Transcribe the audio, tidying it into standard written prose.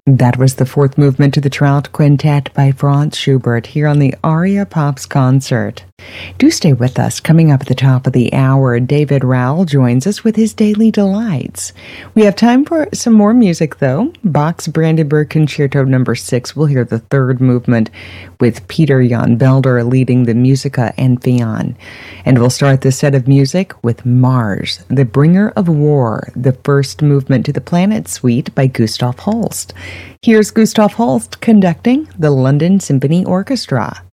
That was the fourth movement to the Trout Quintet by Franz Schubert here on the Aria Pops concert. Do stay with us. Coming up at the top of the hour, David Rowell joins us with his Daily Delights. We have time for some more music, though. Bach's Brandenburg Concerto No. 6. We'll hear the third movement with Peter Jan Belder leading the Musica Enfian. And we'll start the set of music with Mars, the Bringer of War, the first movement to the Planet Suite by Gustav Holst. Here's Gustav Holst conducting the London Symphony Orchestra.